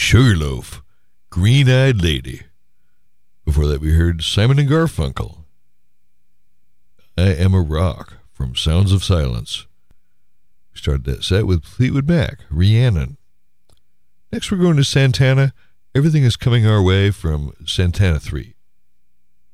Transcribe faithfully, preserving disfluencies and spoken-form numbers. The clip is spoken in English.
Sugarloaf, Green-Eyed Lady. Before that, we heard Simon and Garfunkel, I Am a Rock, from Sounds of Silence. We started that set with Fleetwood Mac, Rhiannon. Next, we're going to Santana. Everything is Coming Our Way from Santana three.